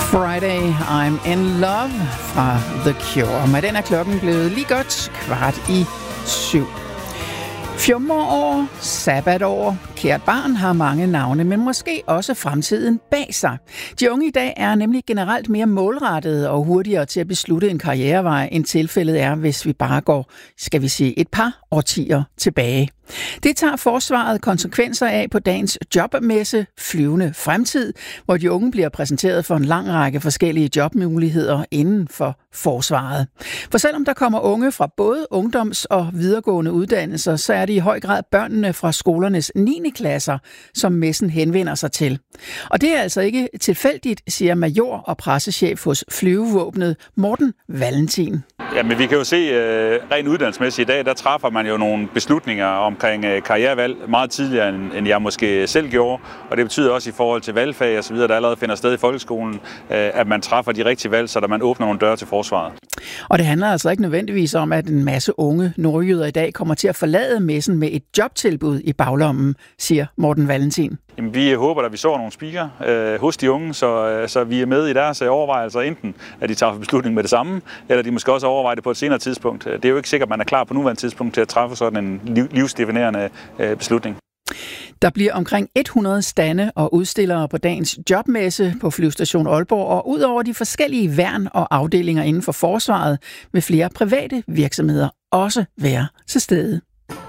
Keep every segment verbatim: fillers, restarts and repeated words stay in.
Friday, I'm in Love fra The Cure. Med den er klokken blevet lige godt kvart i syv. Fjumreår, sabbatår, kært barn har mange navne, men måske også fremtiden bag sig. De unge i dag er nemlig generelt mere målrettede og hurtigere til at beslutte en karrierevej, end tilfældet er, hvis vi bare går, skal vi sige, et par årtier tilbage. Det tager forsvaret konsekvenser af på dagens jobmesse Flyvende Fremtid, hvor de unge bliver præsenteret for en lang række forskellige jobmuligheder inden for forsvaret. For selvom der kommer unge fra både ungdoms- og videregående uddannelser, så er det i høj grad børnene fra skolernes niende klasser, som messen henvender sig til. Og det er altså ikke tilfældigt, siger major og pressechef hos Flyvevåbnet Morten Valentin. Ja, men vi kan jo se, uh, rent uddannelsesmæssigt i dag, der træffer man jo nogle beslutninger omkring uh, karrierevalg meget tidligere, end, end jeg måske selv gjorde. Og det betyder også i forhold til valgfag og så videre, der allerede finder sted i folkeskolen, uh, at man træffer de rigtige valg, så der man åbner nogle døre til forsvaret. Og det handler altså ikke nødvendigvis om, at en masse unge nordjyder i dag kommer til at forlade messen med et jobtilbud i baglommen, siger Morten Valentin. Jamen, vi håber, at vi så nogle speaker øh, hos de unge, så, øh, så vi er med i deres øh, overvejelser, enten at de tager beslutning med det samme, eller de måske også overvejer det på et senere tidspunkt. Det er jo ikke sikkert, at man er klar på nuværende tidspunkt til at træffe sådan en liv, livsdefinerende øh, beslutning. Der bliver omkring hundrede stande og udstillere på dagens jobmesse på Flyvestation Aalborg, og ud over de forskellige værn og afdelinger inden for forsvaret, vil flere private virksomheder også være til stede.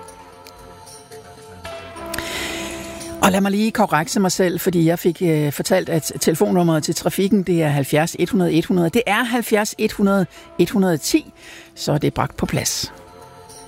Og lad mig lige korrekse mig selv, fordi jeg fik øh, fortalt, at telefonnummeret til trafikken, det er halvfjerds hundrede hundrede. Det er halvfjerds hundrede hundrede ti, så det er bragt på plads.